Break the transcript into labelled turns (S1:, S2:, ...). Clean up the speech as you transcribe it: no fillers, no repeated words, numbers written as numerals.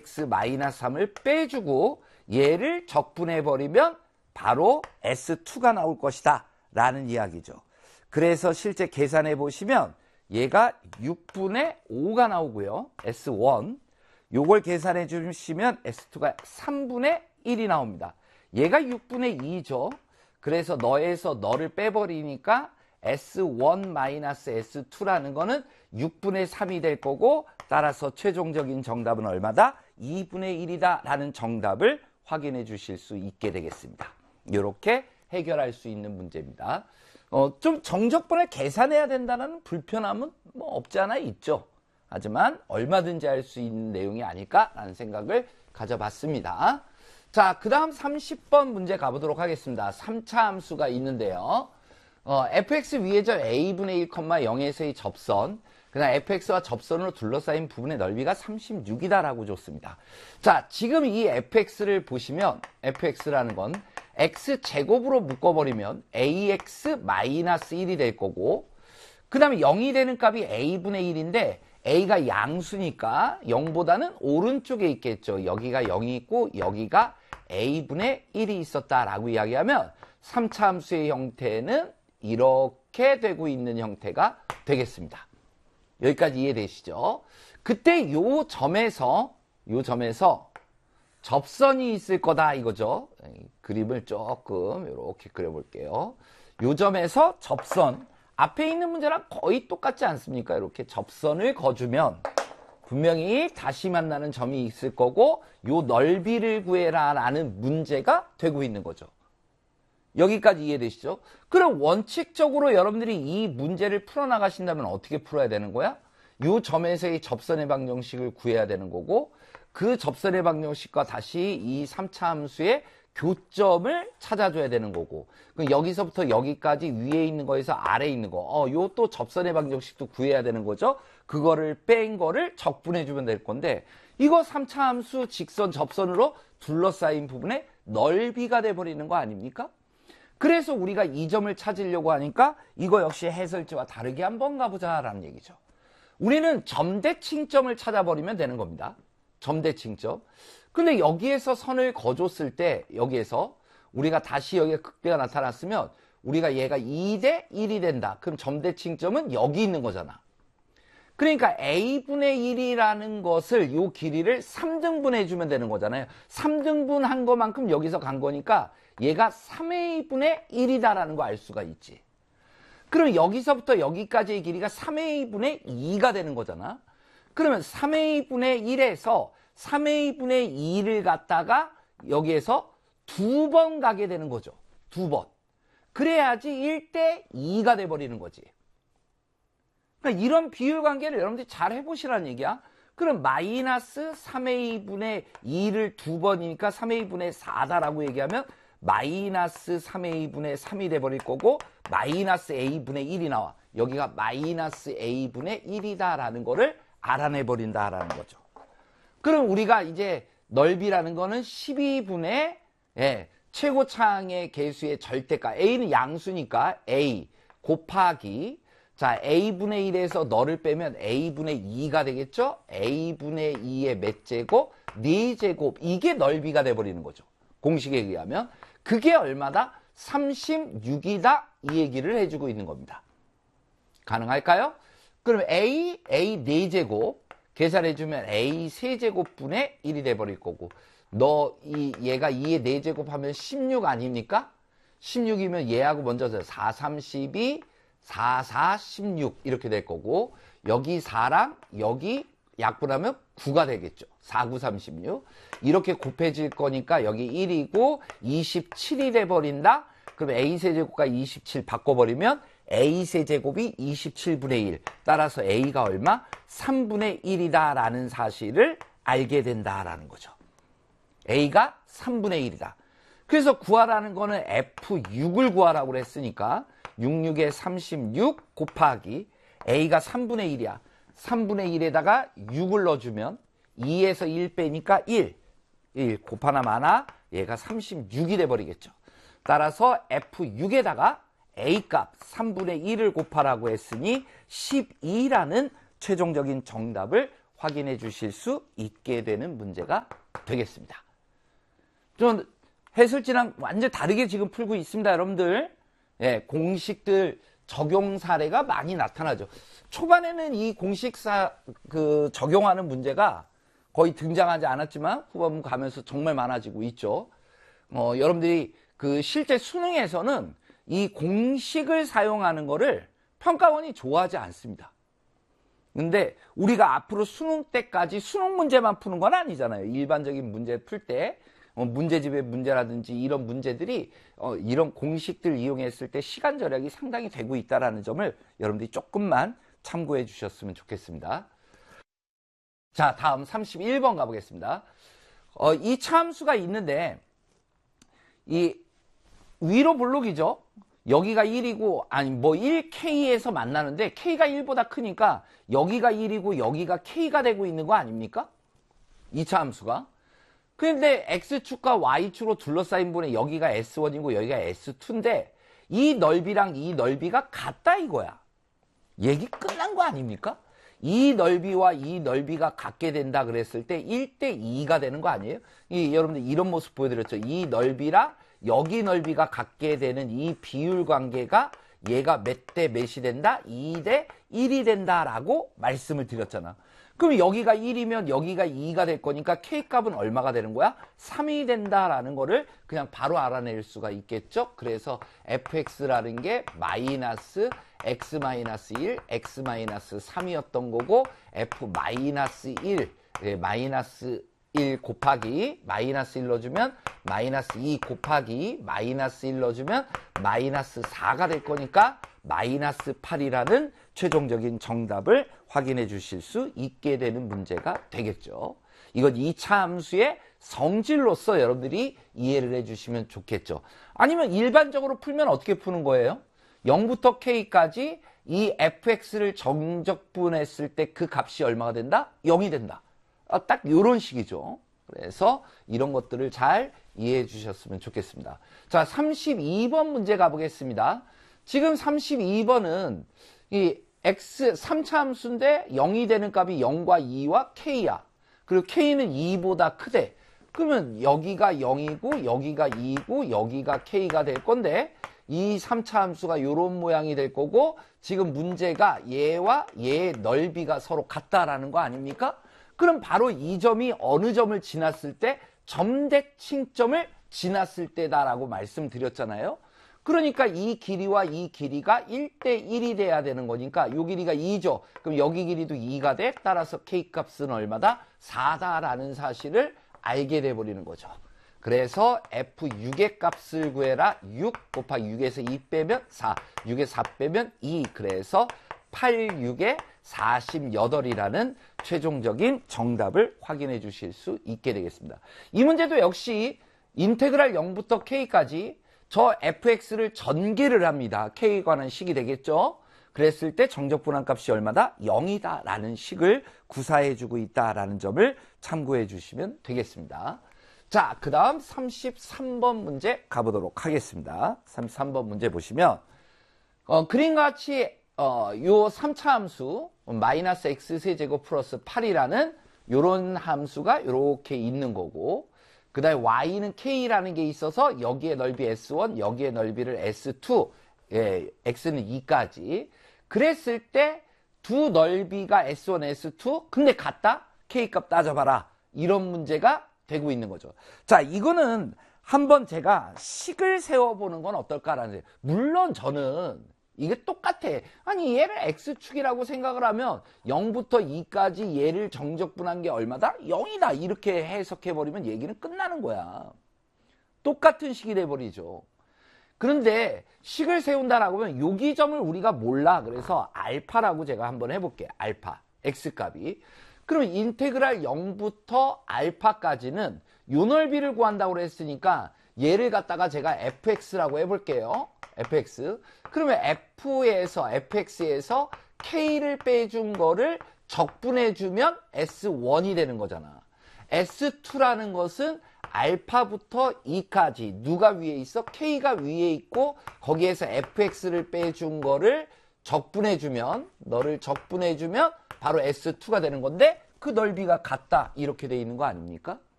S1: fx-3을 빼주고 얘를 적분해버리면 바로 S2가 나올 것이다 라는 이야기죠. 그래서 실제 계산해 보시면 얘가 6분의 5가 나오고요. S1. 요걸 계산해 주시면 S2가 3분의 1이 나옵니다. 얘가 6분의 2죠. 그래서 너에서 너를 빼버리니까 S1-S2라는 거는 6분의 3이 될 거고, 따라서 최종적인 정답은 얼마다? 2분의 1이다 라는 정답을 확인해 주실 수 있게 되겠습니다. 이렇게 해결할 수 있는 문제입니다. 좀 정적분을 계산해야 된다는 불편함은 뭐 없지 않아 있죠. 하지만 얼마든지 할 수 있는 내용이 아닐까라는 생각을 가져봤습니다. 자, 그 다음 30번 문제 가보도록 하겠습니다. 3차 함수가 있는데요. fx 위의 절 a분의 1, 0에서의 접선, 그 다음 fx와 접선으로 둘러싸인 부분의 넓이가 36이다라고 줬습니다. 자, 지금 이 fx를 보시면 fx라는 건 x제곱으로 묶어버리면 ax-1이 될 거고, 그 다음에 0이 되는 값이 a분의 1인데 a가 양수니까 0보다는 오른쪽에 있겠죠. 여기가 0이 있고 여기가 a분의 1이 있었다라고 이야기하면 3차 함수의 형태는 이렇게 되고 있는 형태가 되겠습니다. 여기까지 이해되시죠? 그때 요 점에서 접선이 있을 거다 이거죠. 그림을 조금 이렇게 그려볼게요. 요 점에서 접선, 앞에 있는 문제랑 거의 똑같지 않습니까? 이렇게 접선을 그어주면 분명히 다시 만나는 점이 있을 거고, 요 넓이를 구해라 라는 문제가 되고 있는 거죠. 여기까지 이해되시죠? 그럼 원칙적으로 여러분들이 이 문제를 풀어나가신다면 어떻게 풀어야 되는 거야? 요 점에서의 접선의 방정식을 구해야 되는 거고, 그 접선의 방정식과 다시 이 3차 함수의 교점을 찾아줘야 되는 거고, 그럼 여기서부터 여기까지 위에 있는 거에서 아래에 있는 거, 요 또 접선의 방정식도 구해야 되는 거죠. 그거를 뺀 거를 적분해주면 될 건데, 이거 3차 함수 직선 접선으로 둘러싸인 부분의 넓이가 돼버리는 거 아닙니까? 그래서 우리가 이 점을 찾으려고 하니까 이거 역시 해설지와 다르게 한번 가보자라는 얘기죠. 우리는 점대칭점을 찾아버리면 되는 겁니다. 점대칭점. 근데 여기에서 선을 그어줬을 때, 여기에서 우리가 다시 여기에 극대가 나타났으면 우리가 얘가 2대 1이 된다. 그럼 점대칭점은 여기 있는 거잖아. 그러니까 a분의 1이라는 것을, 요 길이를 3등분 해주면 되는 거잖아요. 3등분 한 것만큼 여기서 간 거니까 얘가 3a분의 1이다라는 거 알 수가 있지. 그럼 여기서부터 여기까지의 길이가 3a분의 2가 되는 거잖아. 그러면 3a분의 1에서 3a분의 2를 갖다가 여기에서 2번 가게 되는 거죠. 2번. 그래야지 1대 2가 돼버리는 거지. 그러니까 이런 비율 관계를 여러분들이 잘 해보시라는 얘기야. 그럼 마이너스 3a분의 2를 2번이니까 3a분의 4다라고 얘기하면 마이너스 3a분의 3이 돼버릴 거고, 마이너스 a분의 1이 나와. 여기가 마이너스 a분의 1이다라는 거를 알아내버린다라는 거죠. 그럼 우리가 이제 넓이라는 거는 12분의 최고차항의 개수의 절대가, a는 양수니까 a 곱하기, 자, a분의 1에서 너를 빼면 a분의 2가 되겠죠? a분의 2의 몇 제곱? 4제곱. 이게 넓이가 돼버리는 거죠. 공식에 의하면. 그게 얼마다? 36이다. 이 얘기를 해주고 있는 겁니다. 가능할까요? 그럼 a 4제곱 계산해주면 a 세제곱분의 1이 돼버릴 거고, 얘가 2의 4제곱 하면 16 아닙니까? 16이면 얘하고 먼저 4, 32, 4, 4, 16 이렇게 될 거고, 여기 4랑 여기 약분하면 9가 되겠죠. 4, 9, 36 이렇게 곱해질 거니까 여기 1이고 27이 돼버린다. 그럼 a세제곱과 27 바꿔버리면 a세제곱이 27분의 1. 따라서 a가 얼마? 3분의 1이다 라는 사실을 알게 된다라는 거죠. a가 3분의 1이다. 그래서 구하라는 거는 F6을 구하라고 했으니까 66에 36 곱하기 a가 3분의 1이야. 3분의 1에다가 6을 넣어주면 2에서 1 빼니까 1 곱하나 마나 얘가 36이 돼버리겠죠. 따라서 F6에다가 A값 3분의 1을 곱하라고 했으니 12라는 최종적인 정답을 확인해 주실 수 있게 되는 문제가 되겠습니다. 좀 해설지랑 완전 다르게 지금 풀고 있습니다, 여러분들. 예, 공식들 적용 사례가 많이 나타나죠. 초반에는 이 공식 적용하는 문제가 거의 등장하지 않았지만 후반부 가면서 정말 많아지고 있죠. 여러분들이 그 실제 수능에서는 이 공식을 사용하는 거를 평가원이 좋아하지 않습니다. 근데 우리가 앞으로 수능 때까지 수능 문제만 푸는 건 아니잖아요. 일반적인 문제 풀 때 문제집의 문제라든지 이런 문제들이 이런 공식들 이용했을 때 시간 절약이 상당히 되고 있다는 점을 여러분들이 조금만 참고해 주셨으면 좋겠습니다. 자, 다음 31번 가보겠습니다. 이 차함수가 있는데 이 위로 볼록이죠. 여기가 1이고 아니 뭐 1K에서 만나는데 K가 1보다 크니까 여기가 1이고 여기가 K가 되고 있는 거 아닙니까? 2차 함수가. 그런데 X축과 Y축으로 둘러싸인 부분에 여기가 S1이고 여기가 S2인데 이 넓이랑 이 넓이가 같다 이거야. 얘기 끝난 거 아닙니까? 이 넓이와 이 넓이가 같게 된다 그랬을 때 1대2가 되는 거 아니에요? 여러분들 이런 모습 보여드렸죠. 이 넓이랑 여기 넓이가 같게 되는 이 비율 관계가 얘가 몇 대 몇이 된다? 2대 1이 된다라고 말씀을 드렸잖아. 그럼 여기가 1이면 여기가 2가 될 거니까 K값은 얼마가 되는 거야? 3이 된다라는 거를 그냥 바로 알아낼 수가 있겠죠. 그래서 fx라는 게 마이너스 x-1, x-3이었던 거고 f-1, 마이너스 1 곱하기 마이너스 1 넣어주면 마이너스 2 곱하기 마이너스 1 넣어주면 마이너스 4가 될 거니까 마이너스 8이라는 최종적인 정답을 확인해 주실 수 있게 되는 문제가 되겠죠. 이건 2차 함수의 성질로서 여러분들이 이해를 해주시면 좋겠죠. 아니면 일반적으로 풀면 어떻게 푸는 거예요? 0부터 K까지 이 fx를 정적분했을 때 그 값이 얼마가 된다? 0이 된다. 딱 이런 식이죠. 그래서 이런 것들을 잘 이해해 주셨으면 좋겠습니다. 자, 32번 문제 가보겠습니다. 지금 32번은 이 x 3차 함수인데 0이 되는 값이 0과 2와 k야. 그리고 k는 2보다 크대. 그러면 여기가 0이고 여기가 2이고 여기가 k가 될 건데 이 3차 함수가 이런 모양이 될 거고 지금 문제가 얘와 얘의 넓이가 서로 같다라는 거 아닙니까? 그럼 바로 이 점이 어느 점을 지났을 때 점대칭점을 지났을 때다라고 말씀드렸잖아요. 그러니까 이 길이와 이 길이가 1대1이 돼야 되는 거니까 이 길이가 2죠. 그럼 여기 길이도 2가 돼. 따라서 K값은 얼마다? 4다라는 사실을 알게 돼버리는 거죠. 그래서 F6의 값을 구해라. 6 곱하기 6에서 2 빼면 4. 6에 4 빼면 2. 그래서 8, 6에 48이라는 최종적인 정답을 확인해 주실 수 있게 되겠습니다. 이 문제도 역시 인테그랄 0부터 K까지 저 fx를 전개를 합니다. K에 관한 식이 되겠죠. 그랬을 때 정적분한 값이 얼마다? 0이다 라는 식을 구사해 주고 있다라는 점을 참고해 주시면 되겠습니다. 자, 그 다음 33번 문제 가보도록 하겠습니다. 33번 문제 보시면 그림과 같이 요 3차 함수 마이너스 x세제곱 플러스 8이라는 요런 함수가 요렇게 있는 거고 그 다음에 y는 k라는 게 있어서 여기에 넓이 s1 여기에 넓이를 s2 x는 2까지 그랬을 때 두 넓이가 s1 s2 근데 같다? k값 따져봐라 이런 문제가 되고 있는 거죠. 자, 이거는 한번 제가 식을 세워보는 건 어떨까라는 물론 저는 이게 똑같아. 아니 얘를 x축이라고 생각을 하면 0부터 2까지 얘를 정적분한 게 얼마다? 0이다. 이렇게 해석해버리면 얘기는 끝나는 거야. 똑같은 식이 돼버리죠. 그런데 식을 세운다라고 하면 여기 점을 우리가 몰라. 그래서 알파라고 제가 한번 해볼게요. 알파, x값이. 그러면 인테그랄 0부터 알파까지는 요 넓이를 구한다고 했으니까 얘를 갖다가 제가 fx라고 해볼게요. fx. 그러면 fx에서 k를 빼준 거를 적분해주면 s1이 되는 거잖아. s2라는 것은 알파부터 2까지 누가 위에 있어? k가 위에 있고 거기에서 fx를 빼준 거를 적분해주면 너를 적분해주면 바로 s2가 되는 건데 그 넓이가 같다 이렇게 돼 있는 거 아닙니까?